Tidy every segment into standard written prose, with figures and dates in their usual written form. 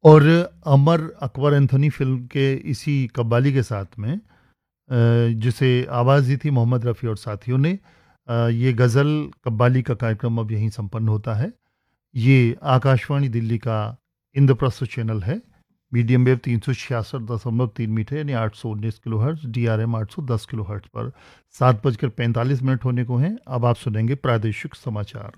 और Amar Akbar Anthony film के इसी कव्वाली के साथ में जिसे आवाज़ दी थी मोहम्मद रफ़ी और साथियों ने, ये गज़ल कव्वाली का कार्यक्रम अब यहीं संपन्न होता है। ये आकाशवाणी दिल्ली का इंद्रप्रस्थ चैनल है। मीडियम वेव 366.3 मीटर यानी 819 किलोहर्ट्ज़, DRM 810 किलोहर्ट्ज़ पर 7:45 होने को हैं। अब आप सुनेंगे प्रादेशिक समाचार।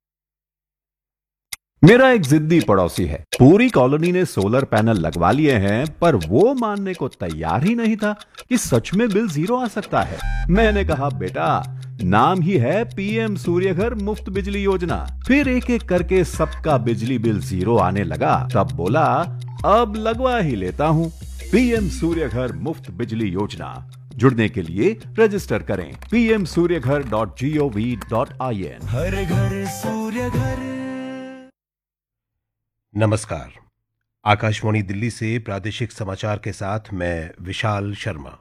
मेरा एक जिद्दी पड़ोसी है। पूरी कॉलोनी ने सोलर पैनल लगवा लिए हैं, पर वो मानने को तैयार ही नहीं था कि सच में बिल जीरो आ सकता है। मैंने कहा, बेटा, नाम ही है पीएम सूर्यघर मुफ्त बिजली योजना। फिर एक एक करके सबका बिजली बिल जीरो आने लगा। तब बोला, अब लगवा ही लेता हूँ। पीएम सूर्यघर मुफ्त बिजली योजना। जुड़ने के लिए रजिस्टर करें pmsuryaghar.gov.in। हर घर सूर्य घर। नमस्कार। आकाशवाणी दिल्ली से प्रादेशिक समाचार के साथ मैं विशाल शर्मा।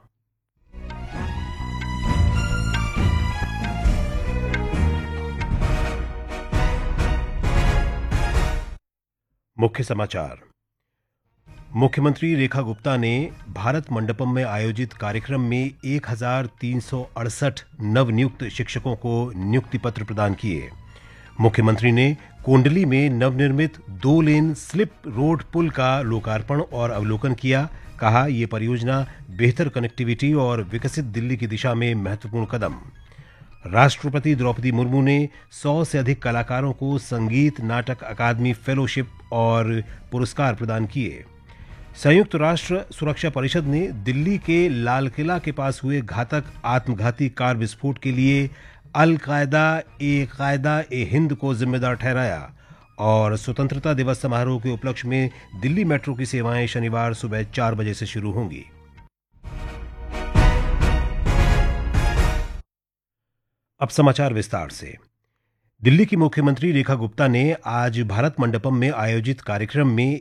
मुख्य समाचार। मुख्यमंत्री रेखा गुप्ता ने भारत मंडपम में आयोजित कार्यक्रम में 1368 नवनियुक्त शिक्षकों को नियुक्ति पत्र प्रदान किए। मुख्यमंत्री ने कोंडली में नवनिर्मित 2 लेन स्लिप रोड पुल का लोकार्पण और अवलोकन किया। कहा, यह परियोजना बेहतर कनेक्टिविटी और विकसित दिल्ली की दिशा में महत्वपूर्ण कदम। राष्ट्रपति द्रौपदी मुर्मू ने 100 से अधिक कलाकारों को संगीत नाटक अकादमी फेलोशिप और पुरस्कार प्रदान किए। संयुक्त राष्ट्र सुरक्षा परिषद ने दिल्ली के लाल किला के पास हुए घातक आत्मघाती कार विस्फोट के लिए अल-कायदा-ए-हिंद को जिम्मेदार ठहराया और स्वतंत्रता दिवस समारोह के उपलक्ष्य में दिल्ली मेट्रो की सेवाएं शनिवार सुबह 4 बजे से शुरू होंगी। अब समाचार विस्तार से। दिल्ली की मुख्यमंत्री रेखा गुप्ता ने आज भारत मंडपम में आयोजित कार्यक्रम में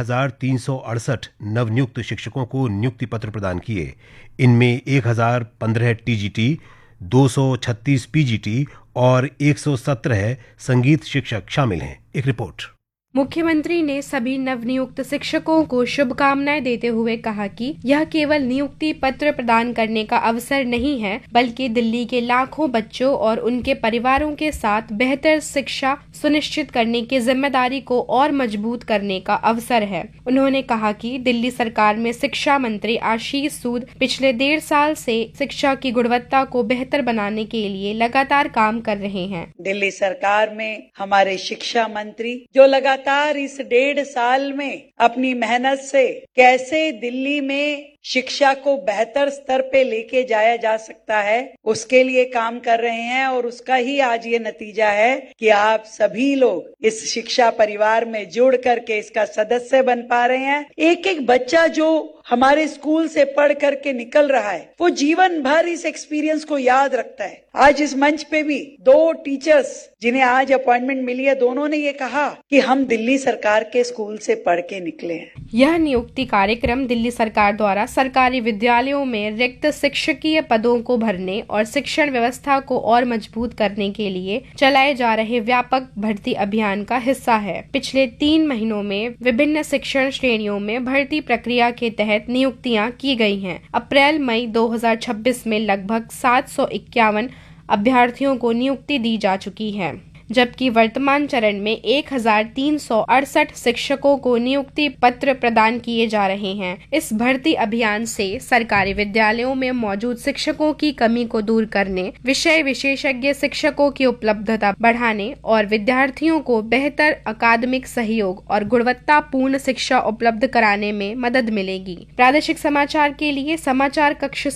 1368 नवनियुक्त शिक्षकों को नियुक्ति पत्र प्रदान किए। इनमें 1015 टीजीटी, 236 पीजीटी और 117 संगीत शिक्षक शामिल हैं। एक रिपोर्ट। मुख्यमंत्री ने सभी नवनियुक्त शिक्षकों को शुभकामनाएं देते हुए कहा कि यह केवल नियुक्ति पत्र प्रदान करने का अवसर नहीं है, बल्कि दिल्ली के लाखों बच्चों और उनके परिवारों के साथ बेहतर शिक्षा सुनिश्चित करने की जिम्मेदारी को और मजबूत करने का अवसर है। उन्होंने कहा कि दिल्ली सरकार में शिक्षा मंत्री आशीष सूद पिछले 1.5 साल से शिक्षा की गुणवत्ता को बेहतर बनाने के लिए लगातार काम कर रहे हैं। दिल्ली सरकार में हमारे शिक्षा मंत्री जो लगातार इस 1.5 साल में अपनी मेहनत से कैसे दिल्ली में शिक्षा को बेहतर स्तर पे लेके जाया जा सकता है, उसके लिए काम कर रहे हैं और उसका ही आज ये नतीजा है कि आप सभी लोग इस शिक्षा परिवार में जुड़ करके इसका सदस्य बन पा रहे हैं। एक एक बच्चा जो हमारे स्कूल से पढ़ करके निकल रहा है, वो जीवन भर इस एक्सपीरियंस को याद रखता है। आज इस मंच पे भी 2 टीचर्स जिन्हें आज अपॉइंटमेंट मिली है, दोनों ने ये कहा कि हम दिल्ली सरकार के स्कूल से पढ़ के निकले हैं। यह नियुक्ति कार्यक्रम दिल्ली सरकार द्वारा सरकारी विद्यालयों में रिक्त शिक्षकीय पदों को भरने और शिक्षण व्यवस्था को और मजबूत करने के लिए चलाए जा रहे व्यापक भर्ती अभियान का हिस्सा है। पिछले 3 महीनों में विभिन्न शिक्षण श्रेणियों में भर्ती प्रक्रिया के तहत नियुक्तियां की गई हैं। अप्रैल मई 2026 में लगभग 751 अभ्यर्थियों को नियुक्ति दी जा चुकी है, जबकि वर्तमान चरण में 1368 शिक्षकों को नियुक्ति पत्र प्रदान किए जा रहे हैं। इस भर्ती अभियान से सरकारी विद्यालयों में मौजूद शिक्षकों की कमी को दूर करने, विषय विशेषज्ञ शिक्षकों की उपलब्धता बढ़ाने और विद्यार्थियों को बेहतर अकादमिक सहयोग और गुणवत्तापूर्ण शिक्षा उपलब्ध कराने में मदद मिलेगी। प्रादेशिक समाचार के लिए समाचार कक्ष